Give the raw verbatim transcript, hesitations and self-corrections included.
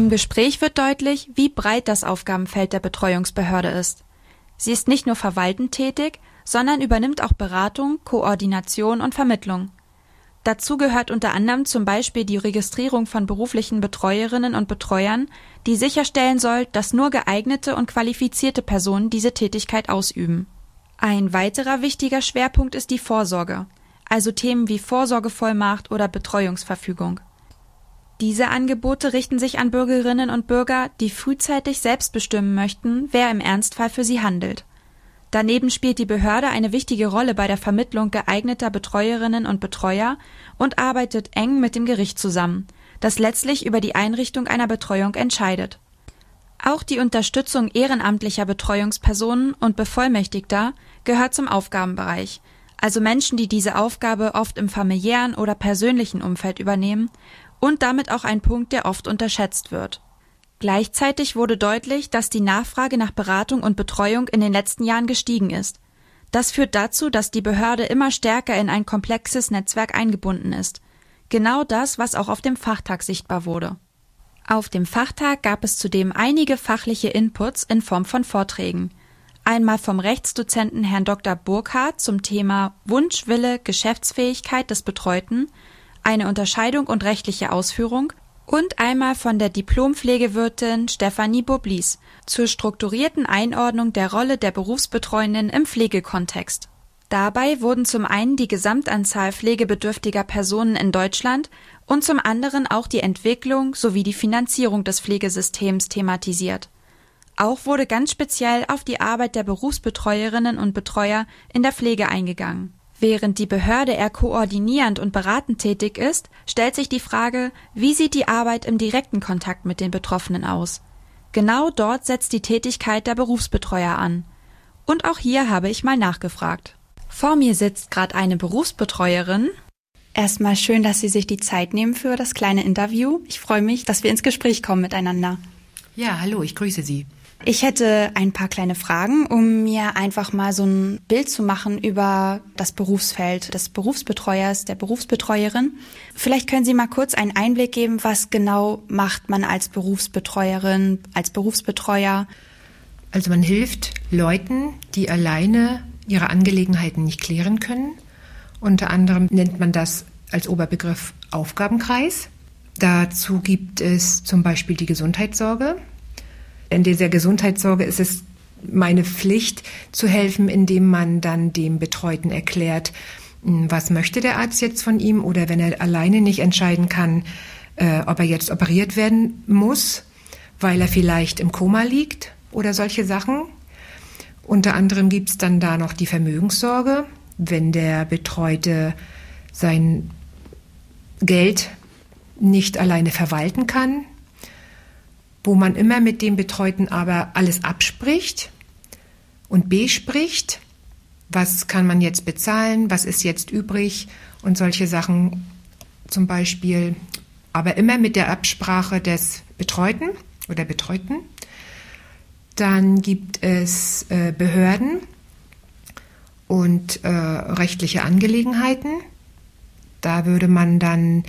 Im Gespräch wird deutlich, wie breit das Aufgabenfeld der Betreuungsbehörde ist. Sie ist nicht nur verwaltend tätig, sondern übernimmt auch Beratung, Koordination und Vermittlung. Dazu gehört unter anderem zum Beispiel die Registrierung von beruflichen Betreuerinnen und Betreuern, die sicherstellen soll, dass nur geeignete und qualifizierte Personen diese Tätigkeit ausüben. Ein weiterer wichtiger Schwerpunkt ist die Vorsorge, also Themen wie Vorsorgevollmacht oder Betreuungsverfügung. Diese Angebote richten sich an Bürgerinnen und Bürger, die frühzeitig selbst bestimmen möchten, wer im Ernstfall für sie handelt. Daneben spielt die Behörde eine wichtige Rolle bei der Vermittlung geeigneter Betreuerinnen und Betreuer und arbeitet eng mit dem Gericht zusammen, das letztlich über die Einrichtung einer Betreuung entscheidet. Auch die Unterstützung ehrenamtlicher Betreuungspersonen und Bevollmächtigter gehört zum Aufgabenbereich, also Menschen, die diese Aufgabe oft im familiären oder persönlichen Umfeld übernehmen und damit auch ein Punkt, der oft unterschätzt wird. Gleichzeitig wurde deutlich, dass die Nachfrage nach Beratung und Betreuung in den letzten Jahren gestiegen ist. Das führt dazu, dass die Behörde immer stärker in ein komplexes Netzwerk eingebunden ist. Genau das, was auch auf dem Fachtag sichtbar wurde. Auf dem Fachtag gab es zudem einige fachliche Inputs in Form von Vorträgen. Einmal vom Rechtsdozenten Herrn Doktor Burkhardt zum Thema Wunsch, Wille, Geschäftsfähigkeit des Betreuten, eine Unterscheidung und rechtliche Ausführung, und einmal von der Diplompflegewirtin Stefanie Boblis zur strukturierten Einordnung der Rolle der Berufsbetreuenden im Pflegekontext. Dabei wurden zum einen die Gesamtanzahl pflegebedürftiger Personen in Deutschland und zum anderen auch die Entwicklung sowie die Finanzierung des Pflegesystems thematisiert. Auch wurde ganz speziell auf die Arbeit der Berufsbetreuerinnen und Betreuer in der Pflege eingegangen. Während die Behörde eher koordinierend und beratend tätig ist, stellt sich die Frage, wie sieht die Arbeit im direkten Kontakt mit den Betroffenen aus? Genau dort setzt die Tätigkeit der Berufsbetreuer an. Und auch hier habe ich mal nachgefragt. Vor mir sitzt gerade eine Berufsbetreuerin. Erstmal schön, dass Sie sich die Zeit nehmen für das kleine Interview. Ich freue mich, dass wir ins Gespräch kommen miteinander. Ja, hallo, ich grüße Sie. Ich hätte ein paar kleine Fragen, um mir einfach mal so ein Bild zu machen über das Berufsfeld des Berufsbetreuers, der Berufsbetreuerin. Vielleicht können Sie mal kurz einen Einblick geben, was genau macht man als Berufsbetreuerin, als Berufsbetreuer? Also man hilft Leuten, die alleine ihre Angelegenheiten nicht klären können. Unter anderem nennt man das als Oberbegriff Aufgabenkreis. Dazu gibt es zum Beispiel die Gesundheitssorge. In dieser Gesundheitssorge ist es meine Pflicht, zu helfen, indem man dann dem Betreuten erklärt, was möchte der Arzt jetzt von ihm, oder wenn er alleine nicht entscheiden kann, äh, ob er jetzt operiert werden muss, weil er vielleicht im Koma liegt oder solche Sachen. Unter anderem gibt es dann da noch die Vermögenssorge, wenn der Betreute sein Geld nicht alleine verwalten kann, wo man immer mit dem Betreuten aber alles abspricht und bespricht, was kann man jetzt bezahlen, was ist jetzt übrig und solche Sachen zum Beispiel, aber immer mit der Absprache des Betreuten oder Betreuten. Dann gibt es äh, Behörden und äh, rechtliche Angelegenheiten. Da würde man dann